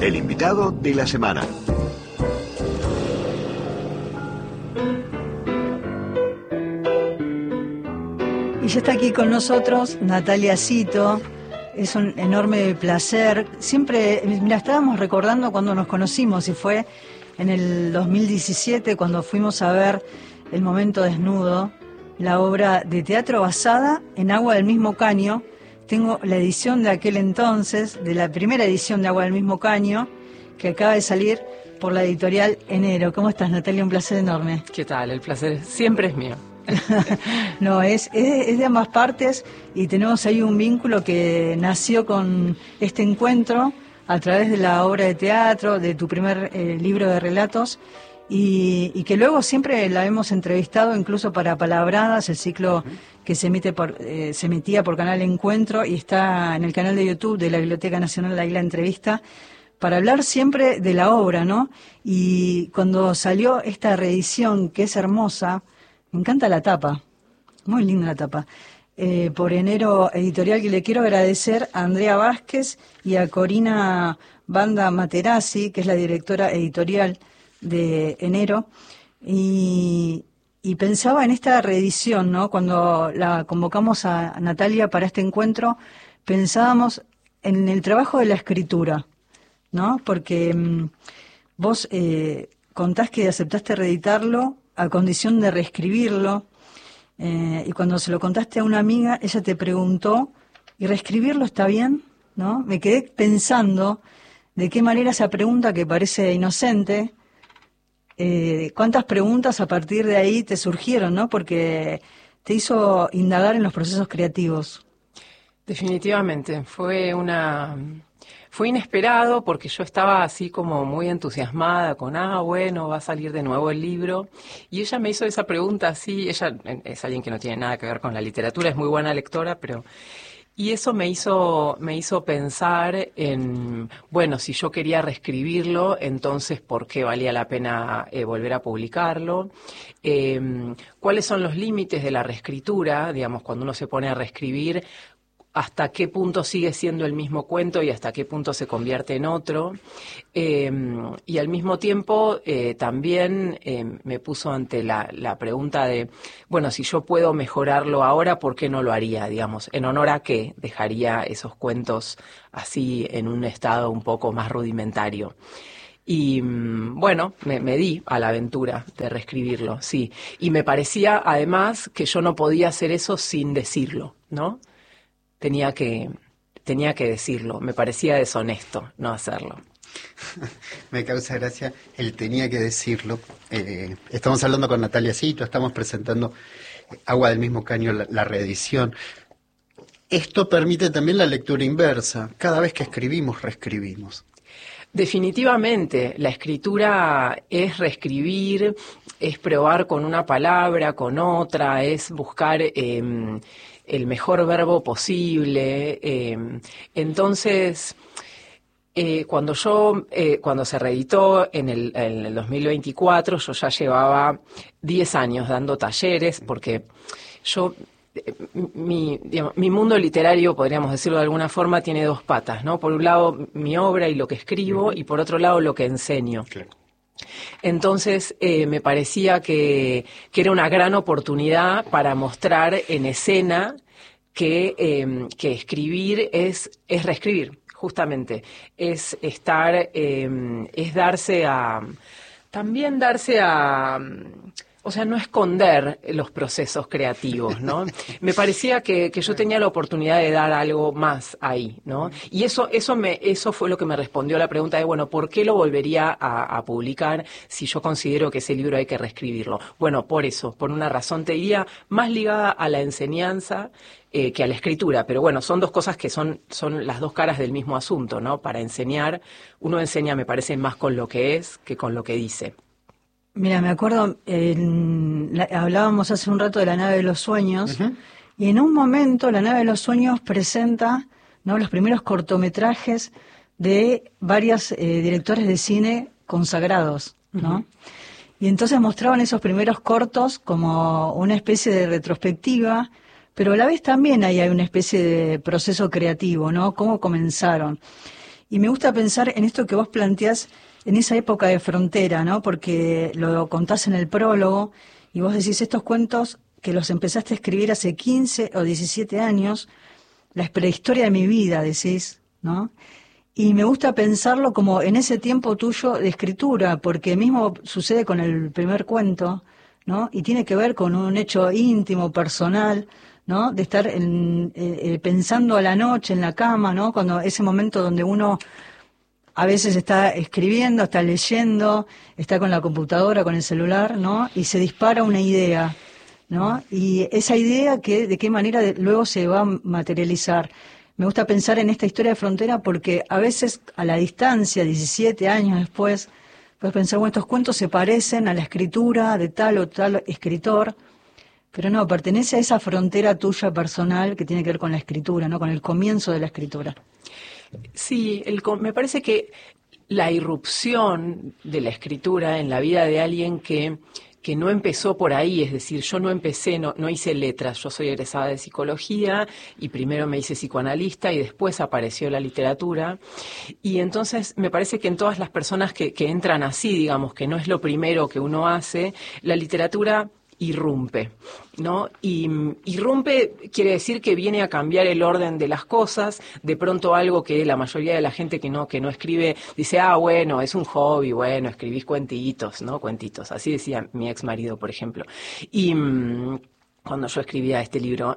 El invitado de la semana. Y ya está aquí con nosotros Natalia Cito. Es un enorme placer. Siempre, mira, estábamos recordando cuando nos conocimos, y fue en el 2017 cuando fuimos a ver El Momento Desnudo, la obra de teatro basada en Agua del Mismo Caño. Tengo la edición de aquel entonces, de la primera edición de Agua del Mismo Caño, que acaba de salir por la editorial Enero. ¿Cómo estás, Natalia? Un placer enorme. ¿Qué tal? El placer siempre es mío. No, es de ambas partes, y tenemos ahí un vínculo que nació con este encuentro a través de la obra de teatro, de tu primer libro de relatos, y que luego siempre la hemos entrevistado incluso para Palabradas, el ciclo que se emitía por Canal Encuentro y está en el canal de YouTube de la Biblioteca Nacional Ahí la entrevista, para hablar siempre de la obra, ¿no? Y cuando salió esta reedición, que es hermosa, me encanta la tapa, muy linda la tapa, por Enero Editorial, que le quiero agradecer a Andrea Vázquez y a Corina Banda Materazzi, que es la directora editorial de Enero, y pensaba en esta reedición, ¿no? Cuando la convocamos a Natalia para este encuentro, pensábamos en el trabajo de la escritura, ¿no? Porque vos contás que aceptaste reeditarlo a condición de reescribirlo, y cuando se lo contaste a una amiga, ella te preguntó, ¿y reescribirlo está bien? ¿No? Me quedé pensando de qué manera esa pregunta, que parece inocente, cuántas preguntas a partir de ahí te surgieron, ¿no? Porque te hizo indagar en los procesos creativos. Definitivamente, fue inesperado, porque yo estaba así como muy entusiasmada con, bueno, va a salir de nuevo el libro, y ella me hizo esa pregunta así. Ella es alguien que no tiene nada que ver con la literatura, es muy buena lectora, y eso me hizo pensar en, bueno, si yo quería reescribirlo, entonces ¿por qué valía la pena volver a publicarlo? ¿Cuáles son los límites de la reescritura? Digamos, cuando uno se pone a reescribir, hasta qué punto sigue siendo el mismo cuento y hasta qué punto se convierte en otro. Y al mismo tiempo también me puso ante la pregunta de, bueno, si yo puedo mejorarlo ahora, ¿por qué no lo haría? Digamos, ¿en honor a qué dejaría esos cuentos así en un estado un poco más rudimentario? Y bueno, me di a la aventura de reescribirlo, sí. Y me parecía además que yo no podía hacer eso sin decirlo, ¿no? Tenía que decirlo. Me parecía deshonesto no hacerlo. Me causa gracia el tenía que decirlo. Estamos hablando con Natalia Cito, estamos presentando Agua del Mismo Caño, la reedición. Esto permite también la lectura inversa. Cada vez que escribimos, reescribimos. Definitivamente, la escritura es reescribir, es probar con una palabra, con otra, es buscar el mejor verbo posible. Entonces, cuando se reeditó en el 2024, yo ya llevaba 10 años dando talleres, porque yo, mi mundo literario, podríamos decirlo de alguna forma, tiene dos patas, ¿no? Por un lado, mi obra y lo que escribo, y por otro lado, lo que enseño. Claro. Entonces me parecía que era una gran oportunidad para mostrar en escena que escribir es reescribir, justamente. Es estar, es darse a... También darse a... O sea, no esconder los procesos creativos, ¿no? Me parecía que yo tenía la oportunidad de dar algo más ahí, ¿no? Y eso fue lo que me respondió a la pregunta de, bueno, ¿por qué lo volvería a publicar si yo considero que ese libro hay que reescribirlo? Bueno, por una razón, te diría, más ligada a la enseñanza que a la escritura. Pero bueno, son dos cosas que son las dos caras del mismo asunto, ¿no? Para enseñar, uno enseña, me parece, más con lo que es que con lo que dice. Mira, me acuerdo, hablábamos hace un rato de La Nave de los Sueños, y en un momento La Nave de los Sueños presenta, ¿no?, los primeros cortometrajes de varios directores de cine consagrados, ¿no? Y entonces mostraban esos primeros cortos como una especie de retrospectiva, pero a la vez también hay una especie de proceso creativo, ¿no? Cómo comenzaron. Y me gusta pensar en esto que vos planteás en esa época de frontera, ¿no? Porque lo contás en el prólogo y vos decís estos cuentos que los empezaste a escribir hace 15 o 17 años, la prehistoria de mi vida, decís, ¿no? Y me gusta pensarlo como en ese tiempo tuyo de escritura, porque mismo sucede con el primer cuento, ¿no? Y tiene que ver con un hecho íntimo, personal, ¿no? De estar pensando a la noche en la cama, ¿no? Cuando ese momento donde uno a veces está escribiendo, está leyendo, está con la computadora, con el celular, ¿no? Y se dispara una idea, ¿no? Y esa idea de qué manera luego se va a materializar. Me gusta pensar en esta historia de frontera porque a veces a la distancia, 17 años después, puedes pensar, bueno, estos cuentos se parecen a la escritura de tal o tal escritor, pero no, pertenece a esa frontera tuya personal que tiene que ver con la escritura, ¿no? Con el comienzo de la escritura. Sí, me parece que la irrupción de la escritura en la vida de alguien que no empezó por ahí, es decir, yo no empecé, no hice letras, yo soy egresada de psicología y primero me hice psicoanalista y después apareció la literatura. Y entonces me parece que en todas las personas que entran así, digamos, que no es lo primero que uno hace, la literatura irrumpe, ¿no? Y irrumpe quiere decir que viene a cambiar el orden de las cosas, de pronto algo que la mayoría de la gente que no escribe dice, bueno, es un hobby, bueno, escribís cuentitos, ¿no? Cuentitos, así decía mi ex marido, por ejemplo. Y cuando yo escribía este libro.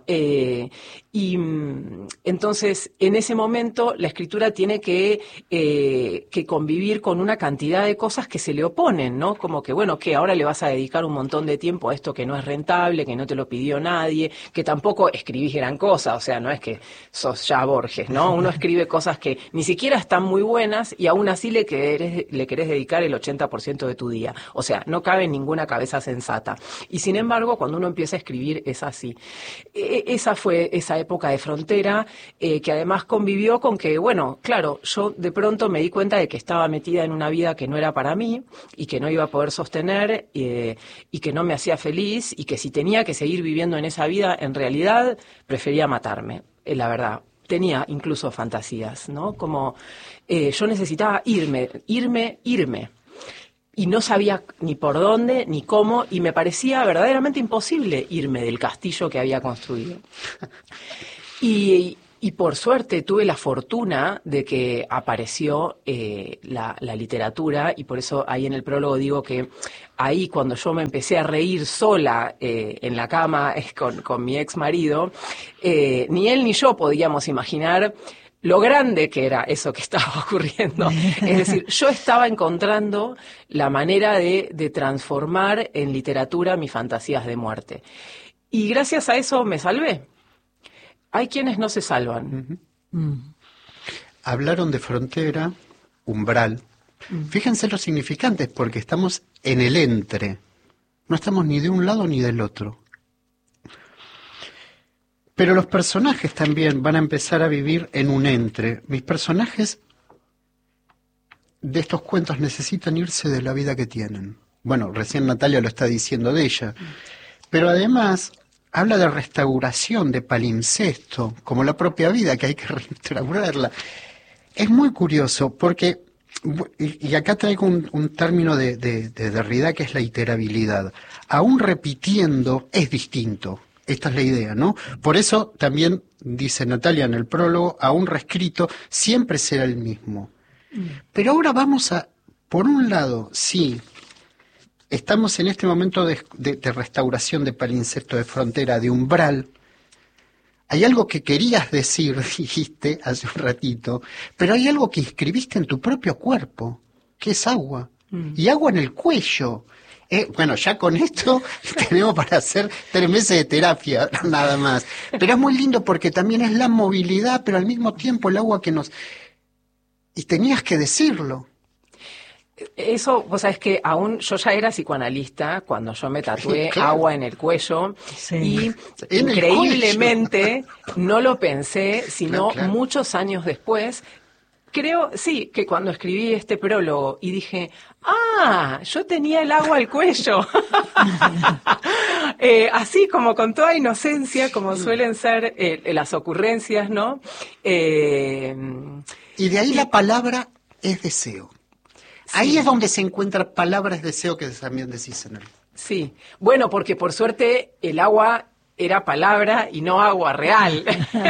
Entonces, en ese momento, la escritura tiene que convivir con una cantidad de cosas que se le oponen, ¿no? Como que, bueno, que ahora le vas a dedicar un montón de tiempo a esto que no es rentable, que no te lo pidió nadie, que tampoco escribís gran cosa, o sea, no es que sos ya Borges, ¿no? Uno escribe cosas que ni siquiera están muy buenas y aún así le querés dedicar el 80% de tu día. O sea, no cabe en ninguna cabeza sensata. Y sin embargo, cuando uno empieza a escribir, es así. Esa fue esa época de frontera que además convivió con que, bueno, claro, yo de pronto me di cuenta de que estaba metida en una vida que no era para mí y que no iba a poder sostener y que no me hacía feliz y que si tenía que seguir viviendo en esa vida, en realidad prefería matarme, la verdad. Tenía incluso fantasías, ¿no? Como yo necesitaba irme. Y no sabía ni por dónde, ni cómo, y me parecía verdaderamente imposible irme del castillo que había construido. Y por suerte tuve la fortuna de que apareció la literatura, y por eso ahí en el prólogo digo que ahí cuando yo me empecé a reír sola en la cama con mi ex marido, ni él ni yo podíamos imaginar lo grande que era eso que estaba ocurriendo. Es decir, yo estaba encontrando la manera de transformar en literatura mis fantasías de muerte. Y gracias a eso me salvé. Hay quienes no se salvan. Hablaron de frontera, umbral. Fíjense los significantes, porque estamos en el entre. No estamos ni de un lado ni del otro. Pero los personajes también van a empezar a vivir en un entre. Mis personajes de estos cuentos necesitan irse de la vida que tienen. Bueno, recién Natalia lo está diciendo de ella. Pero además habla de restauración, de palimpsesto, como la propia vida, que hay que restaurarla. Es muy curioso porque, y acá traigo un término de Derrida, que es la iterabilidad. Aún repitiendo es distinto. Esta es la idea, ¿no? Por eso también dice Natalia en el prólogo, aún reescrito, siempre será el mismo. Pero ahora vamos a, por un lado, sí, estamos en este momento de restauración, de palimpsesto, de frontera, de umbral. Hay algo que querías decir, dijiste hace un ratito, pero hay algo que inscribiste en tu propio cuerpo, que es agua. Y agua en el cuello. Bueno, ya con esto tenemos para hacer 3 meses de terapia, nada más. Pero es muy lindo porque también es la movilidad, pero al mismo tiempo el agua que nos... Y tenías que decirlo. Eso, vos sabés que aún yo ya era psicoanalista cuando yo me tatué claro. Agua en el cuello y En increíblemente no lo pensé, sino No, claro. muchos años después. Creo, sí, que cuando escribí este prólogo y dije, yo tenía el agua al cuello. Así como con toda inocencia, como suelen ser las ocurrencias, ¿no? Y de ahí la palabra es deseo. Ahí Sí. es donde se encuentra palabras deseo que también decís en el... Sí, bueno, porque por suerte el agua era palabra y no agua real.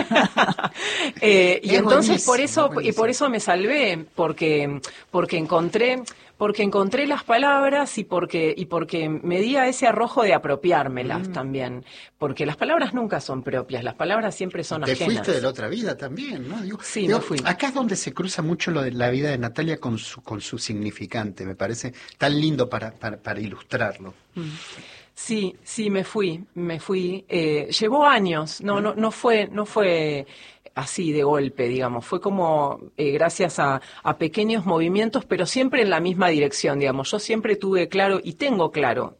Y Es entonces buenísimo, por eso me salvé, porque encontré las palabras y porque me di a ese arrojo de apropiármelas también, porque las palabras nunca son propias, las palabras siempre son Te ajenas. fuiste de la otra vida también, ¿no? Sí, me fui. Acá es donde se cruza mucho lo de la vida de Natalia con su significante, me parece tan lindo para ilustrarlo. Sí, me fui. Llevó años, no fue así de golpe, digamos. Fue como gracias a pequeños movimientos, pero siempre en la misma dirección, digamos. Yo siempre tuve claro y tengo claro.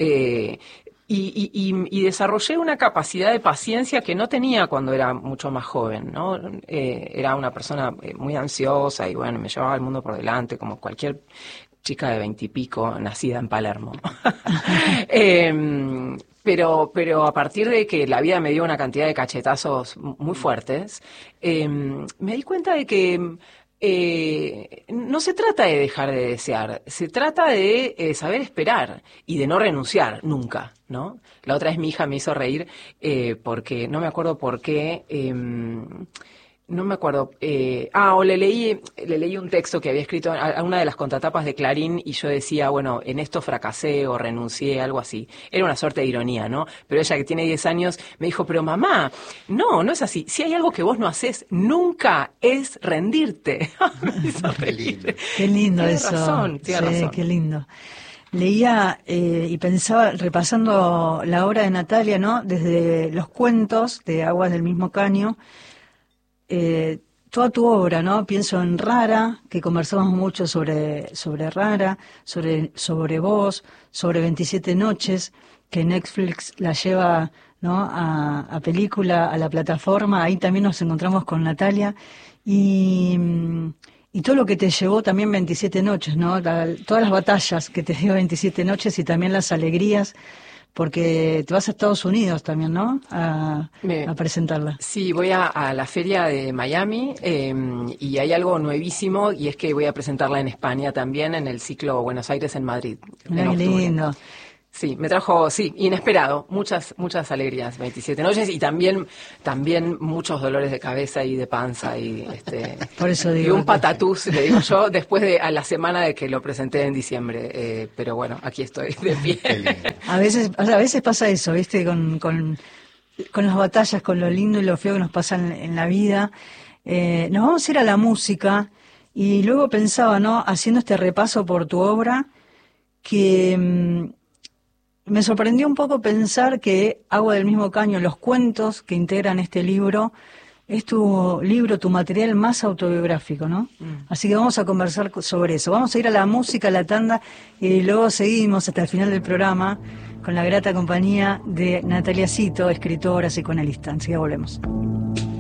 Y desarrollé una capacidad de paciencia que no tenía cuando era mucho más joven, ¿no? Era una persona muy ansiosa y bueno, me llevaba el mundo por delante, como cualquier chica de 20 y pico, nacida en Palermo. Pero a partir de que la vida me dio una cantidad de cachetazos muy fuertes, me di cuenta de que no se trata de dejar de desear, se trata de saber esperar y de no renunciar nunca, ¿no? La otra vez mi hija me hizo reír porque no me acuerdo por qué. No me acuerdo. O le leí un texto que había escrito a una de las contratapas de Clarín y yo decía, bueno, en esto fracasé o renuncié, algo así. Era una suerte de ironía, ¿no? Pero ella, que tiene 10 años, me dijo, pero mamá, no es así. Si hay algo que vos no haces, nunca es rendirte. Me hizo reír. Qué lindo Tiene eso. Razón, tiene razón. Qué lindo. Leía y pensaba, repasando la obra de Natalia, ¿no? Desde los cuentos de Aguas del mismo caño, toda tu obra, ¿no? Pienso en Rara, que conversamos mucho sobre Rara, sobre vos, sobre 27 noches, que Netflix la lleva, ¿no? a película, a la plataforma. Ahí también nos encontramos con Natalia. Y todo lo que te llevó también 27 noches, ¿no? Todas las batallas que te dio 27 noches y también las alegrías, porque te vas a Estados Unidos también, ¿no? A presentarla. Sí, voy a la feria de Miami y hay algo nuevísimo y es que voy a presentarla en España también en el ciclo Buenos Aires en Madrid. Qué lindo. Sí, me trajo, inesperado, muchas alegrías, 27 noches y también muchos dolores de cabeza y de panza y por eso digo, y un patatús, le digo yo, a la semana de que lo presenté en diciembre, pero bueno, aquí estoy de pie. A veces pasa eso, ¿viste? Con las batallas, con lo lindo y lo feo que nos pasa en la vida. Nos vamos a ir a la música y luego pensaba, ¿no? Haciendo este repaso por tu obra, que me sorprendió un poco pensar que Agua del mismo caño, los cuentos que integran este libro, es tu material más autobiográfico, ¿no? Así que vamos a conversar sobre eso. Vamos a ir a la música, a la tanda, y luego seguimos hasta el final del programa con la grata compañía de Natalia Cito, escritora, psicoanalista. Así que volvemos.